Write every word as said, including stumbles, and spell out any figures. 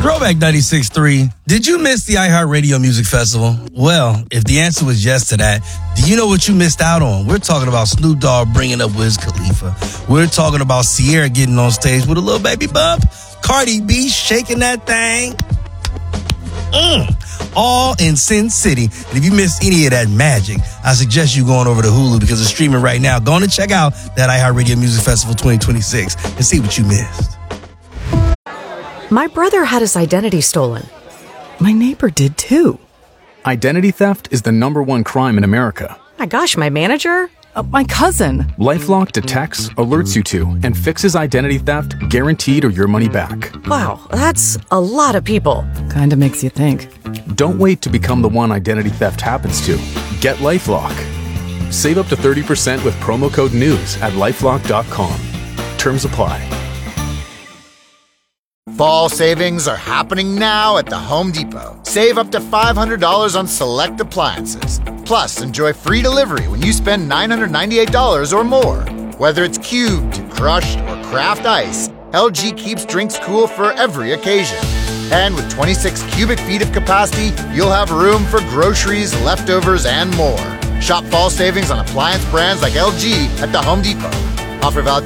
Throwback ninety-six point three. Did you miss the iHeartRadio Music Festival? Well, if the answer was yes to that, do you know what you missed out on? We're talking about Snoop Dogg bringing up Wiz Khalifa. We're talking about Sierra getting on stage with a little baby bump. Cardi B shaking that thing. Mm. All in Sin City. And if you missed any of that magic, I suggest you going over to Hulu because it's streaming right now. Go on and check out that iHeartRadio Music Festival twenty twenty-six and see what you missed. My brother had his identity stolen. My neighbor did too. Identity theft is the number one crime in America. My gosh, my manager? Uh, my cousin. LifeLock detects, alerts you to, and fixes identity theft guaranteed or your money back. Wow, that's a lot of people. Kinda makes you think. Don't wait to become the one identity theft happens to. Get LifeLock. Save up to thirty percent with promo code NEWS at lifelock dot com. Terms apply. Fall savings are happening now at the Home Depot. Save up to five hundred dollars on select appliances. Plus, enjoy free delivery when you spend nine hundred ninety-eight dollars or more. Whether it's cubed, crushed, or craft ice, L G keeps drinks cool for every occasion. And with twenty-six cubic feet of capacity, you'll have room for groceries, leftovers, and more. Shop fall savings on appliance brands like L G at the Home Depot. Offer valid